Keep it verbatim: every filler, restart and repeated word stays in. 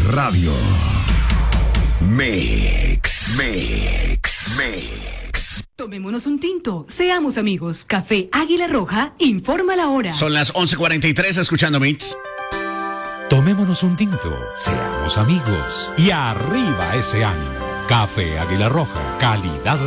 Radio. Mix, mix, mix. Tomémonos un tinto, seamos amigos. Café Águila Roja informa la hora. Son las once cuarenta y tres, escuchando Mix. Tomémonos un tinto, seamos amigos y arriba ese ánimo. Café Águila Roja, calidad